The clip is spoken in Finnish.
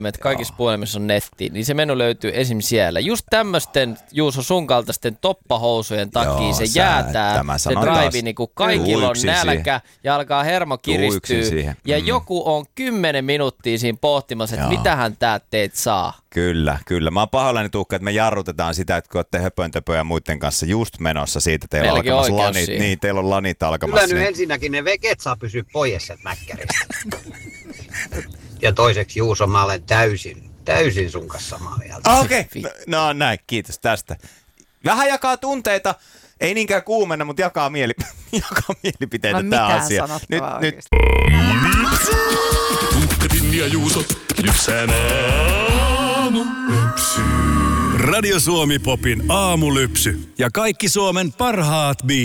että kaikissa puhelimissa on netti, niin se menu löytyy esim. Siellä. Just tämmöisten, Juuso, sun kaltaisten toppahousujen takia se jäätää se drive, niin kun kaikilla on nälkä ja alkaa hermo kiristyä. Ja joku on 10 minuuttia siinä pohtimassa, että mitähän tää teet saa. Kyllä. Mä oon pahoillani, Tuukka, että me jarrutetaan sitä, että kun olette höpöntöpöjä muiden kanssa just menossa siitä, teillä on alkamassa lanit. Niin, teillä on lanit alkamassa. Kyllä nyt ensinnäkin ne veget saa pysyä pois sieltä mäkkäristä. Ja toiseksi, Juuso, mä olen täysin sun kanssa samaa mieltä. Okei. No näin, kiitos tästä. Vähän jakaa tunteita, ei niinkään kuumenna, mutta jakaa mielipiteitä tää asia. Nyt. Tuukkatin ja Juuso, Lypsän aamulypsy. Radio Suomi Popin aamulypsy ja kaikki Suomen parhaat